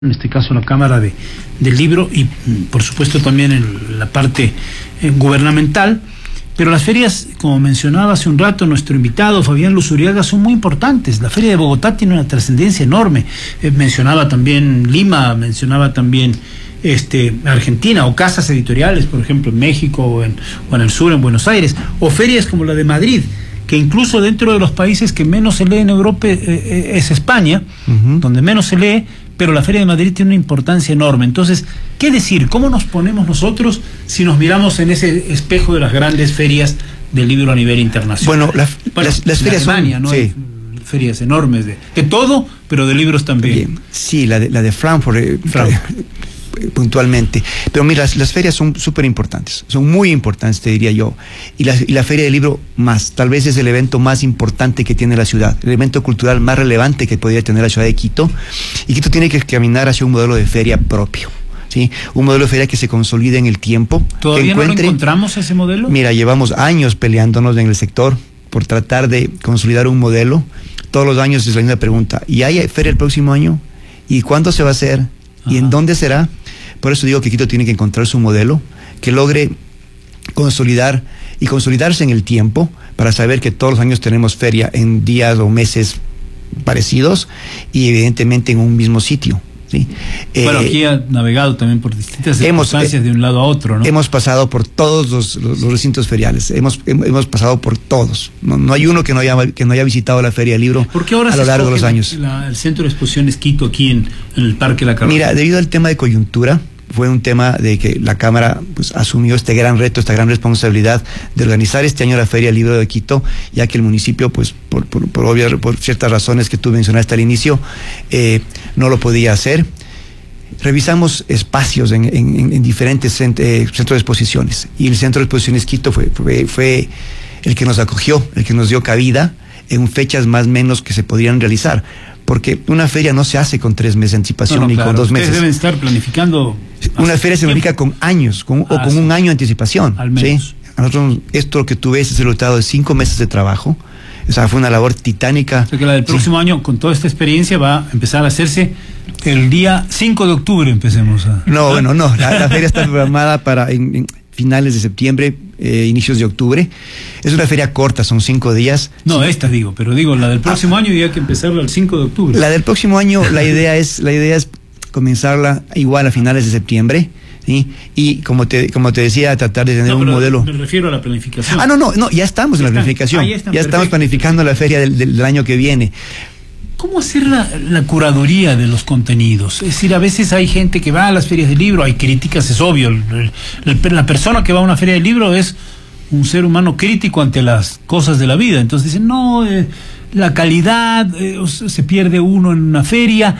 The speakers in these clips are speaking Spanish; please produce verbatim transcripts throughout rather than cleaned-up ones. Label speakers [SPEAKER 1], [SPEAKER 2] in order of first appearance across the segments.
[SPEAKER 1] en este caso la Cámara de, del Libro y por supuesto también en la parte eh, gubernamental, pero las ferias, como mencionaba hace un rato nuestro invitado Fabián Luzuriaga, son muy importantes. La Feria de Bogotá tiene una trascendencia enorme. Eh, mencionaba también Lima, mencionaba también este, Argentina, o casas editoriales, por ejemplo, en México o en, o en el sur, en Buenos Aires, o ferias como la de Madrid, que incluso dentro de los países que menos se lee en Europa eh, es España, uh-huh. donde menos se lee, pero la Feria de Madrid tiene una importancia enorme. Entonces, ¿qué decir? ¿Cómo nos ponemos nosotros si nos miramos en ese espejo de las grandes ferias del libro a nivel internacional?
[SPEAKER 2] Bueno, la, bueno las, las ferias
[SPEAKER 1] Alemania,
[SPEAKER 2] son...
[SPEAKER 1] ¿no?
[SPEAKER 2] Sí.
[SPEAKER 1] Hay ferias enormes de, de todo, pero de libros también.
[SPEAKER 2] Bien. Sí, la de, la de Frankfurt, eh, Frankfurt. Eh, puntualmente. Pero mira, las, las ferias son súper importantes, son muy importantes, te diría yo. Y la, y la Feria del Libro más, tal vez es el evento más importante que tiene la ciudad, el evento cultural más relevante que podría tener la ciudad de Quito. Y Quito tiene que caminar hacia un modelo de feria propio. ¿Sí? Un modelo de feria que se consolide en el tiempo.
[SPEAKER 1] ¿Todavía
[SPEAKER 2] que
[SPEAKER 1] no lo encontramos ese modelo?
[SPEAKER 2] Mira, llevamos años peleándonos en el sector por tratar de consolidar un modelo. Todos los años es la misma pregunta. ¿Y hay feria el próximo año? ¿Y cuándo se va a hacer? ¿Y Ajá. en dónde será? Por eso digo que Quito tiene que encontrar su modelo que logre consolidar y consolidarse en el tiempo para saber que todos los años tenemos feria en días o meses parecidos y evidentemente en un mismo sitio. ¿Sí?
[SPEAKER 1] Bueno,
[SPEAKER 2] eh,
[SPEAKER 1] aquí ha navegado también por distintas circunstancias hemos, eh, de un lado a otro, ¿no?
[SPEAKER 2] Hemos pasado por todos los, los, los recintos feriales, hemos, hemos pasado por todos. No, no hay uno que no haya que no haya visitado la Feria del Libro
[SPEAKER 1] ¿Por qué ahora
[SPEAKER 2] a lo largo de los años.
[SPEAKER 1] La, el centro de exposiciones Quito aquí en, en el Parque La Carrera?
[SPEAKER 2] Mira, debido al tema de coyuntura, fue un tema de que la Cámara pues, asumió este gran reto, esta gran responsabilidad de organizar este año la Feria del Libro de Quito, ya que el municipio, pues por, por, por, obvias, por ciertas razones que tú mencionaste al inicio, eh, no lo podía hacer. Revisamos espacios en, en, en diferentes cent eh, centros de exposiciones, y el Centro de Exposiciones Quito fue, fue, fue el que nos acogió, el que nos dio cabida en fechas más o menos que se podrían realizar, porque una feria no se hace con tres meses de anticipación no, no, ni claro. con dos meses.
[SPEAKER 1] Ustedes deben estar planificando.
[SPEAKER 2] Una feria se planifica con años, con, ah, o con sí. un año de anticipación.
[SPEAKER 1] Al menos.
[SPEAKER 2] ¿Sí? A nosotros, esto que tú ves es el resultado de cinco meses de trabajo. O sea, fue una labor titánica.
[SPEAKER 1] O sea que la del próximo sí. año, con toda esta experiencia, va a empezar a hacerse el día cinco de octubre, empecemos a...
[SPEAKER 2] No, ¿Ah? bueno, no, la, la feria está programada para en, en finales de septiembre, eh, inicios de octubre. Es una feria corta, son cinco días.
[SPEAKER 1] No, esta digo, pero digo, la del próximo ah, año ya hay que empezarla el cinco de octubre.
[SPEAKER 2] La del próximo año, la idea es, la idea es comenzarla igual a finales de septiembre. ¿Sí? Y como te como te decía, tratar de tener
[SPEAKER 1] no,
[SPEAKER 2] un modelo.
[SPEAKER 1] Me refiero a la planificación.
[SPEAKER 2] Ah, no, no, no, ya estamos ya en la planificación. Ah, ya están, ya estamos planificando la feria del, del, del año que viene.
[SPEAKER 1] ¿Cómo hacer la, la curaduría de los contenidos? Es decir, a veces hay gente que va a las ferias del libro, hay críticas, es obvio. El, el, el, la persona que va a una feria del libro es un ser humano crítico ante las cosas de la vida. Entonces dicen, no, eh, la calidad, eh, se pierde uno en una feria,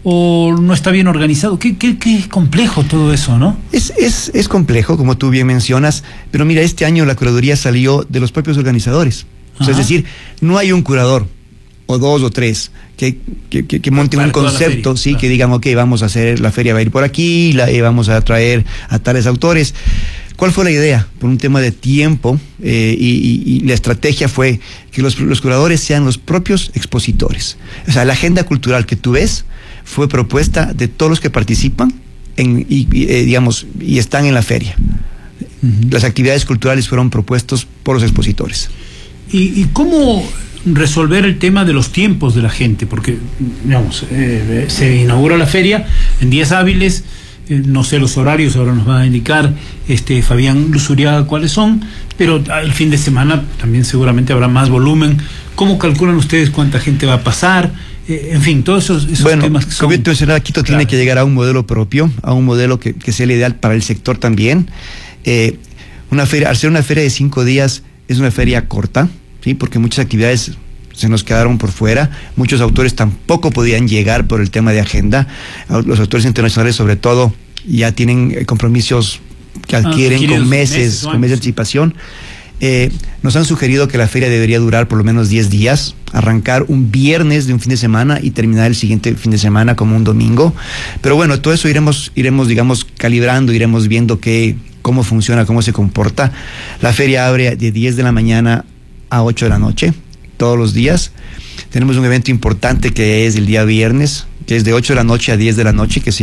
[SPEAKER 1] o no está bien organizado. Qué, qué, qué complejo todo eso, ¿no?
[SPEAKER 2] Es, es, es complejo, como tú bien mencionas, pero mira, este año la curaduría salió de los propios organizadores. O sea, es decir, no hay un curador, o dos o tres, que, que, que, que monten un concepto, feria, sí, claro. que digan, ok, vamos a hacer, la feria va a ir por aquí, la, eh, vamos a traer a tales autores. ¿Cuál fue la idea? Por un tema de tiempo, eh, y, y, y la estrategia fue que los, los curadores sean los propios expositores. O sea, la agenda cultural que tú ves fue propuesta de todos los que participan en, y, y, eh, digamos, y están en la feria. Uh-huh. Las actividades culturales fueron propuestas por los expositores.
[SPEAKER 1] ¿Y, y cómo resolver el tema de los tiempos de la gente? Porque, digamos, eh, se inaugura la feria en días hábiles, eh, no sé los horarios, ahora nos va a indicar este Fabián Luzuriaga cuáles son, pero el fin de semana también seguramente habrá más volumen. ¿Cómo calculan ustedes cuánta gente va a pasar? Eh, en fin, todos esos, esos
[SPEAKER 2] bueno,
[SPEAKER 1] temas que son...
[SPEAKER 2] Bueno, como Quito claro. tiene que llegar a un modelo propio, a un modelo que, que sea el ideal para el sector también. Eh, una feria, al ser una feria de cinco días, es una feria corta, ¿sí? Porque muchas actividades se nos quedaron por fuera, muchos autores tampoco podían llegar por el tema de agenda. Los autores internacionales, sobre todo, ya tienen compromisos que adquieren ah, con meses, meses con meses de anticipación. Eh, nos han sugerido que la feria debería durar por lo menos diez días, arrancar un viernes de un fin de semana y terminar el siguiente fin de semana como un domingo. Pero bueno, todo eso iremos, iremos digamos, calibrando, iremos viendo qué, cómo funciona, cómo se comporta. La feria abre de diez de la mañana a ocho de la noche, todos los días. Tenemos un evento importante que es el día viernes, que es de ocho de la noche a diez de la noche, que se